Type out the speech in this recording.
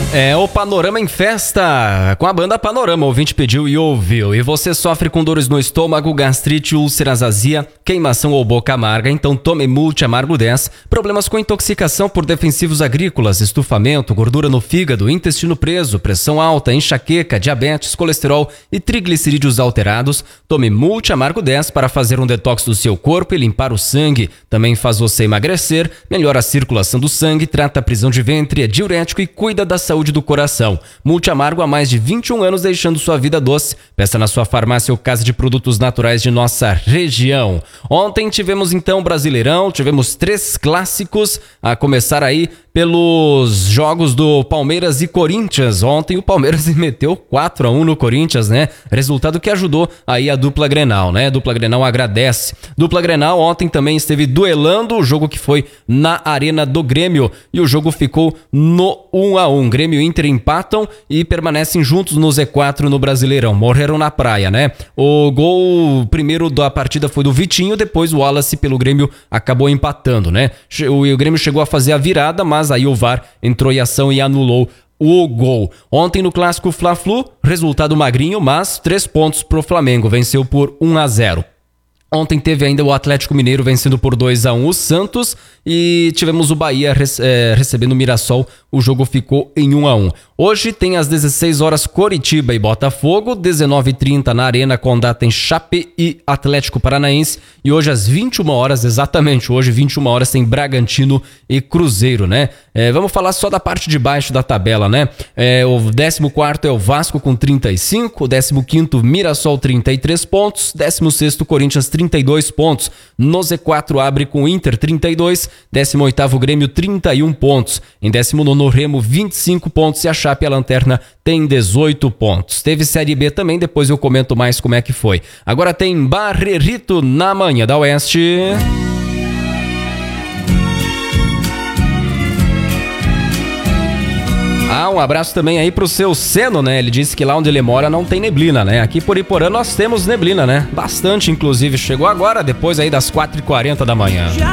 É o Panorama em Festa, com a banda Panorama. O ouvinte pediu e ouviu. E você sofre com dores no estômago, gastrite, úlceras, azia, queimação ou boca amarga? Então tome Multi Amargo 10. Problemas com intoxicação por defensivos agrícolas, estufamento, gordura no fígado, intestino preso, pressão alta, enxaqueca, diabetes, colesterol e triglicerídeos alterados? Tome Multi Amargo 10 para fazer um detox do seu corpo e limpar o sangue. Também faz você emagrecer, melhora a circulação do sangue, trata a prisão de ventre, é diurético e cuida da saúde do coração. Multi Amargo há mais de 21 anos deixando sua vida doce. Peça na sua farmácia ou casa de produtos naturais de nossa região. Ontem tivemos então Brasileirão, tivemos 3 clássicos, a começar aí pelos jogos do Palmeiras e Corinthians. Ontem o Palmeiras meteu 4-1 no Corinthians, né? Resultado que ajudou aí a dupla Grenal, né? A dupla Grenal agradece. Dupla Grenal ontem também esteve duelando, o jogo que foi na Arena do Grêmio, e o jogo ficou no 1-1. Grêmio e Inter empatam e permanecem juntos no Z4 no Brasileirão. Morreram na praia, né? O gol primeiro da partida foi do Vitinho, depois o Wallace pelo Grêmio acabou empatando, né? O Grêmio chegou a fazer a virada, mas aí o VAR entrou em ação e anulou o gol. Ontem no clássico Fla-Flu, resultado magrinho, mas 3 pontos pro Flamengo, venceu por 1-0. Ontem teve ainda o Atlético Mineiro vencendo por 2-1 o Santos e tivemos o Bahia recebendo o Mirassol. O jogo ficou em 1-1. Hoje tem às 16 horas Coritiba e Botafogo, 19h30 na Arena Condá tem Chape e Atlético Paranaense, e hoje às 21 horas, exatamente hoje, 21 horas tem Bragantino e Cruzeiro, né? Vamos falar só da parte de baixo da tabela, né? O 14º é o Vasco com 35, o 15º Mirassol 33 pontos, 16º Corinthians 32 pontos, no Z4 abre com Inter 32, 18º Grêmio 31 pontos, em 19º Remo 25 pontos e a Chape, a lanterna, tem 18 pontos. Teve Série B também, depois eu comento mais como é que foi. Agora tem Barrerito na manhã da Oeste. Um abraço também aí pro seu Seno, né? Ele disse que lá onde ele mora não tem neblina, né? Aqui por Iporã nós temos neblina, né? Bastante, inclusive. Chegou agora, depois aí das 4h40 da manhã.